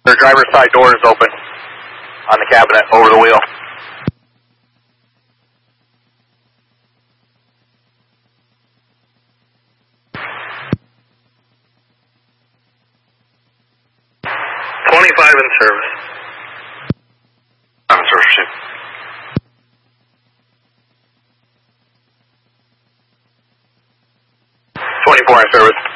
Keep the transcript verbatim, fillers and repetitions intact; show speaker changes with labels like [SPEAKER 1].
[SPEAKER 1] The driver's side door is open on the cabinet over the wheel.
[SPEAKER 2] twenty-five in service.
[SPEAKER 3] I'm in service, Chief.
[SPEAKER 1] twenty-four in service.